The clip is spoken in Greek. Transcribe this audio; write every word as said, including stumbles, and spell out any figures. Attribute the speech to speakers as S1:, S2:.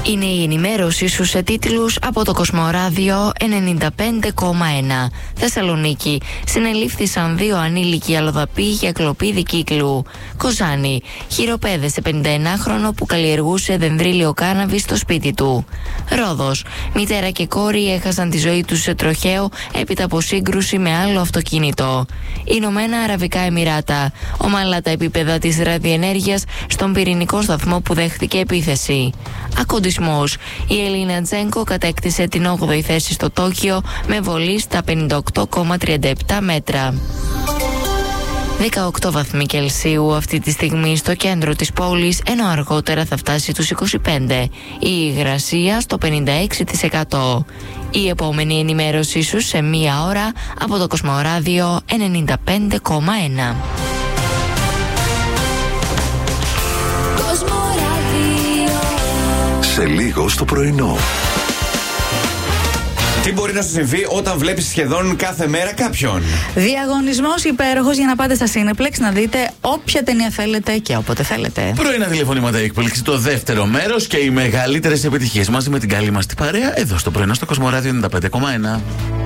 S1: Είναι η ενημέρωση σου σε τίτλους από το Κοσμοράδιο ενενήντα πέντε κόμμα ένα. Θεσσαλονίκη. Συνελήφθησαν δύο ανήλικοι αλλοδαποί για κλοπή δικύκλου. Κοζάνη. Χειροπέδεσε πενηνταενάχρονο που καλλιεργούσε δενδρύλιο κάναβη στο σπίτι του. Ρόδος. Μητέρα και κόρη έχασαν τη ζωή τους σε τροχαίο έπειτα από σύγκρουση με άλλο αυτοκίνητο. Ηνωμένα Αραβικά Εμιράτα. Ομαλά τα επίπεδα της ραδιενέργειας στον πυρηνικό σταθμό που δέχτηκε επίθεση. Ακοντισμός. Η Ελίνα Τζένκο κατέκτησε την όγδοη θέση στο Τόκιο με βολή στα πενήντα οκτώ κόμμα τριάντα επτά μέτρα. δεκαοκτώ βαθμοί Κελσίου αυτή τη στιγμή στο κέντρο της πόλης, ενώ αργότερα θα φτάσει τους είκοσι πέντε. Η υγρασία στο πενήντα έξι τοις εκατό. Η επόμενη ενημέρωσή σου σε μία ώρα από το Κοσμοράδιο ενενήντα πέντε κόμμα ένα.
S2: Σε λίγο στο πρωινό.
S3: Τι μπορεί να σου συμβεί όταν βλέπεις σχεδόν κάθε μέρα κάποιον?
S4: Διαγωνισμός υπέροχος για να πάτε στα Cineplex να δείτε όποια ταινία θέλετε και όποτε θέλετε.
S5: Πρωινά τηλεφωνήματα έκπληξη, το δεύτερο μέρος και οι μεγαλύτερες επιτυχίες μαζί με την καλή μας την παρέα εδώ στο πρωινό στο Κοσμοράδιο ενενήντα πέντε κόμμα ένα.